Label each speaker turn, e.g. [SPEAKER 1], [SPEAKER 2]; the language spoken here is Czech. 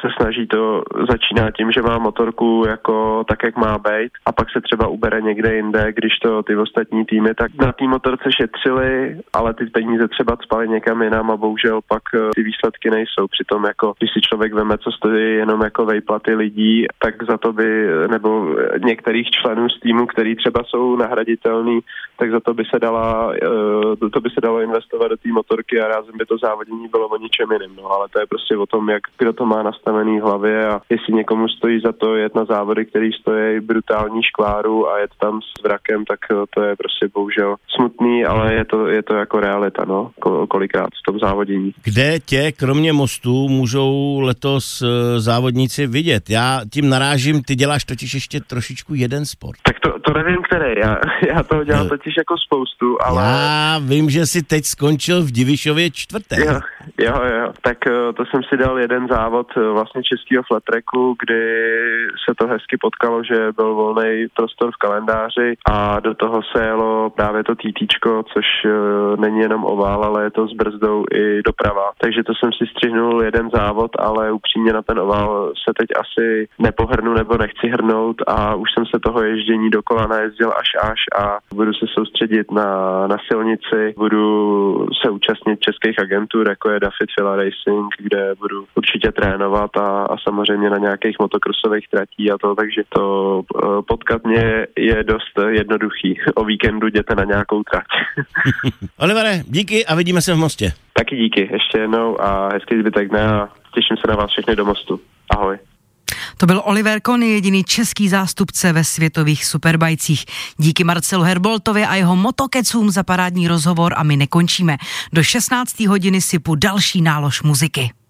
[SPEAKER 1] se snaží to, začíná tím, že má motorku jako tak, jak má být a pak se třeba ubere někde jinde, když to ty ostatní týmy tak na té motorce šetřili, ale ty peníze třeba cpali někam jinam a bohužel pak ty výsledky nejsou. Přitom jako, když si člověk veme, co stojí jenom jako vejplaty lidí, tak za to by, nebo některých členů z týmu, který třeba jsou nahraditelný, tak za to by se dalo investovat do té motorky a rázem by to závodění bylo o ničem jiným. No, ale to je prostě o tom, jak kdo to má nastavený v hlavě a jestli někomu stojí za to jet na závody, který stojí brutální škváru a jet tam s vrakem, tak to je prostě bohužel smutný, ale je to jako realita, no, kolikrát v tom závodění.
[SPEAKER 2] Kde tě, kromě mostů, můžou letos závodníci vidět? Já tím narážím, ty děláš totiž ještě trošičku jeden sport.
[SPEAKER 1] Tak to nevím, který. Já toho dělám totiž jako spoustu, ale...
[SPEAKER 2] Já vím, že jsi teď skončil v Divišově 4.
[SPEAKER 1] Jo. Tak to jsem si dal jeden závod vlastně českého flat tracku, kdy se to hezky potkalo, že byl volný prostor v kalendáři a do toho se jelo právě to TTčko, což není jenom ovál, ale je to s brzdou i doprava. Takže to jsem si střihnul jeden závod, ale upřímně na ten ovál se teď asi nepohrnu nebo nechci hrnout a už jsem se toho ježdění dokola najezdil až a budu se soustředit na silnici, budu se účastnit českých agentur, jako je Dafit Fila Racing, kde budu určitě trénovat a samozřejmě na nějakých motokrosových tratí a to, takže to potkat mě je dost jednoduchý. O víkendu jděte na nějakou trať.
[SPEAKER 2] Olivere, díky a vidíme se v Mostě.
[SPEAKER 1] Taky díky, ještě jednou a hezký zbytek dne a těším se na vás všechny do Mostu. Ahoj.
[SPEAKER 3] To byl Oliver Kony, jediný český zástupce ve světových superbajcích. Díky Marcelu Herboltovi a jeho motokecům za parádní rozhovor a my nekončíme. Do 16. hodiny sypu další nálož muziky.